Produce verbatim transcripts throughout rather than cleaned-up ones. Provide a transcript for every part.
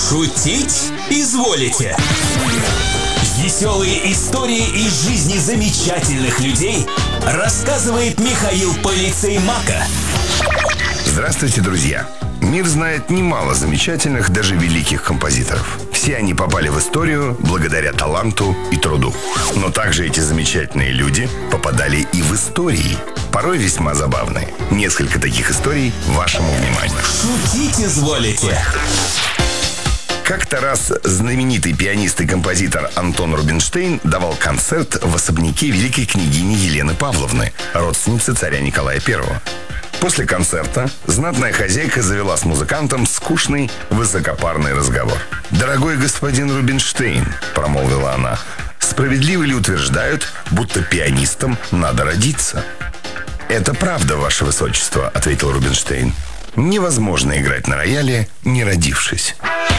Шутить изволите. Веселые истории из жизни замечательных людей рассказывает Михаил Полицей Мака. Здравствуйте, друзья! Мир знает немало замечательных, даже великих композиторов. Все они попали в историю благодаря таланту и труду. Но также эти замечательные люди попадали и в истории, порой весьма забавные. Несколько таких историй вашему вниманию. Шутить изволите. Как-то раз знаменитый пианист и композитор Антон Рубинштейн давал концерт в особняке великой княгини Елены Павловны, родственницы царя Николая Первого. После концерта знатная хозяйка завела с музыкантом скучный, высокопарный разговор. «Дорогой господин Рубинштейн», — промолвила она, — «справедливо ли утверждают, будто пианистам надо родиться?» «Это правда, ваше высочество», — ответил Рубинштейн. «Невозможно играть на рояле, не родившись».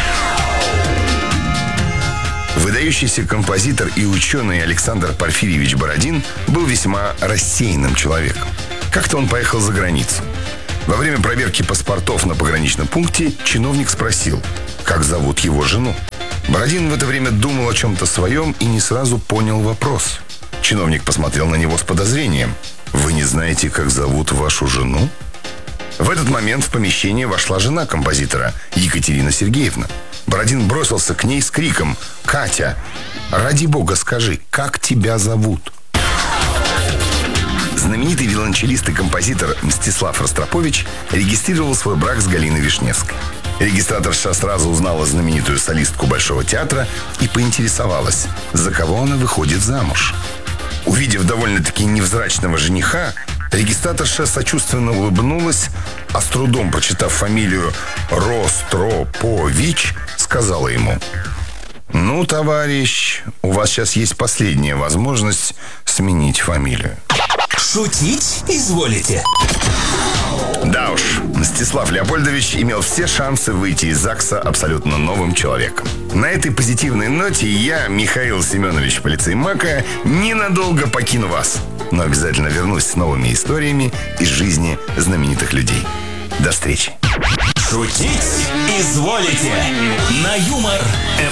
Выдающийся композитор и ученый Александр Порфирьевич Бородин был весьма рассеянным человеком. Как-то он поехал за границу. Во время проверки паспортов на пограничном пункте чиновник спросил, как зовут его жену. Бородин в это время думал о чем-то своем и не сразу понял вопрос. Чиновник посмотрел на него с подозрением. «Вы не знаете, как зовут вашу жену?» В этот момент в помещение вошла жена композитора, Екатерина Сергеевна. Бородин бросился к ней с криком: «Катя, ради бога скажи, как тебя зовут?» Знаменитый виолончелист и композитор Мстислав Ростропович регистрировал свой брак с Галиной Вишневской. Регистраторша сразу узнала знаменитую солистку Большого театра и поинтересовалась, за кого она выходит замуж. Увидев довольно-таки невзрачного жениха, регистраторша сочувственно улыбнулась, а с трудом прочитав фамилию Ростропович, сказала ему: «Ну, товарищ, у вас сейчас есть последняя возможность сменить фамилию». Шутить изволите. Да уж, Мстислав Леопольдович имел все шансы выйти из ЗАГСа абсолютно новым человеком. На этой позитивной ноте я, Михаил Семенович Полицей Мака, ненадолго покину вас, но обязательно вернусь с новыми историями из жизни знаменитых людей. До встречи. Шутить изволите. На Юмор